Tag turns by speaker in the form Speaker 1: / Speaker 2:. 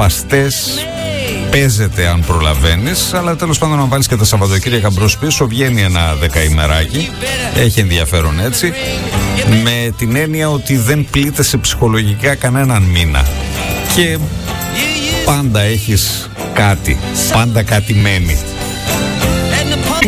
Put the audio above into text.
Speaker 1: σεβαστές. Παίζεται αν προλαβαίνεις, αλλά τέλος πάντων να βάλεις και τα Σαββατοκύριακα μπρος πίσω, βγαίνει ένα δεκαημεράκι. Έχει ενδιαφέρον έτσι, με την έννοια ότι δεν πλήττεσαι ψυχολογικά κανέναν μήνα και πάντα έχεις κάτι, πάντα κάτι μένει.